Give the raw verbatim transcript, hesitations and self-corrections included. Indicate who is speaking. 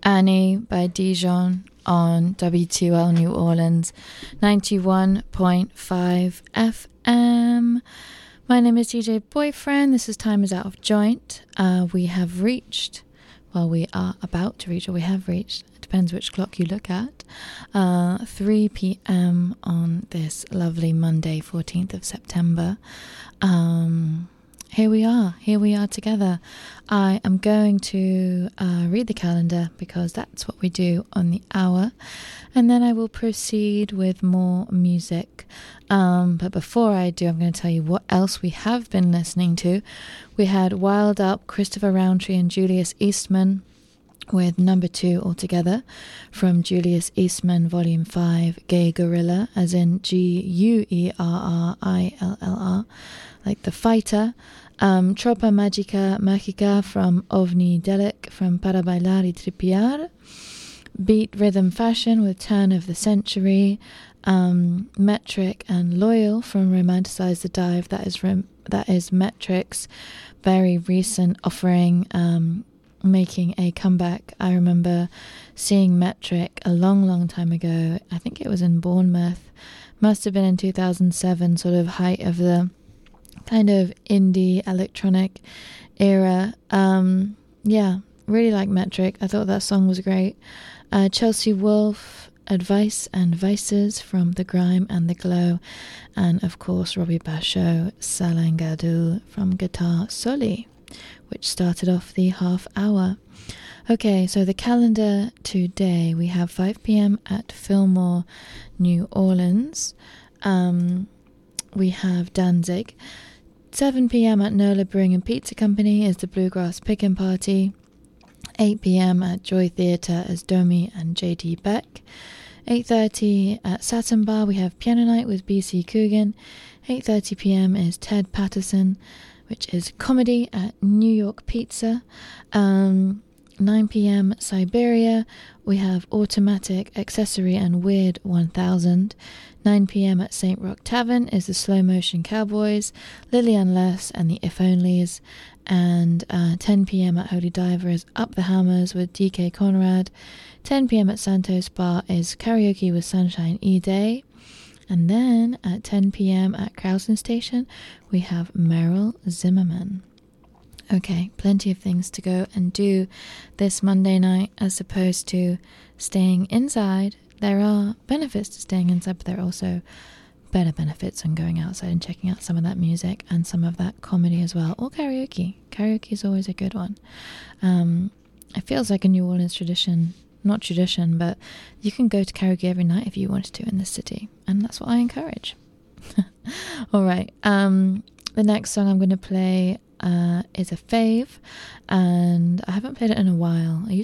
Speaker 1: Annie by Dijon on W T L New Orleans, ninety-one point five F M. My name is D J Boyfriend. This is Time Is Out of Joint. Uh, we have reached, well, we are about to reach, or we have reached, it depends which clock you look at, uh, three p.m. on this lovely Monday, fourteenth of September. Um... Here we are, here we are together. I am going to uh, read the calendar because that's what we do on the hour. And then I will proceed with more music. Um, but before I do, I'm going to tell you what else we have been listening to. We had Wild Up, Christopher Roundtree and Julius Eastman with number two altogether from Julius Eastman, Volume five, Gay Gorilla, as in G U E R R I L L R, like the fighter. Um, Tropa Magica Magica from Ovni Delic from Para Bailar y Tripear. Beat Rhythm Fashion with Turn of the Century. Um, Metric and Loyal from Romanticize the Dive. That is rem- that is Metric's very recent offering, um, making a comeback. I remember seeing Metric a long, long time ago. I think it was in Bournemouth. Must have been in two thousand seven, sort of height of the kind of indie electronic era. Um, yeah, really like Metric. I thought that song was great. Uh, Chelsea Wolfe, Advice and Vices from The Grime and the Glow. And of course, Robbie Basho, Salangadu from Guitar Soli, which started off the half hour. Okay, so the calendar today, we have five p.m. at Fillmore, New Orleans. Um, we have Danzig. seven p.m. at Nola Brewing and Pizza Company is the Bluegrass Pickin' Party. eight p.m. at Joy Theatre as Domi and J D Beck. eight thirty at Saturn Bar we have Piano Night with B C Coogan. eight thirty p.m. is Ted Patterson, which is comedy at New York Pizza. Um, nine p.m. Siberia we have Automatic, Accessory and Weird one thousand. nine p.m. at Saint Rock Tavern is the Slow Motion Cowboys, Lillian Less and the If Onlys. And uh, ten p.m. at Holy Diver is Up the Hammers with D K Conrad. ten p.m. at Santos Bar is Karaoke with Sunshine E-Day. And then at ten p.m. at Krausen Station we have Meryl Zimmerman. Okay, plenty of things to go and do this Monday night as opposed to staying inside. There are benefits to staying inside, but there are also better benefits on going outside and checking out some of that music and some of that comedy as well. Or karaoke. Karaoke is always a good one. Um, it feels like a New Orleans tradition. Not tradition, but you can go to karaoke every night if you wanted to in this city. And that's what I encourage. All right. Um, the next song I'm going to play uh, is a fave. And I haven't played it in a while. I used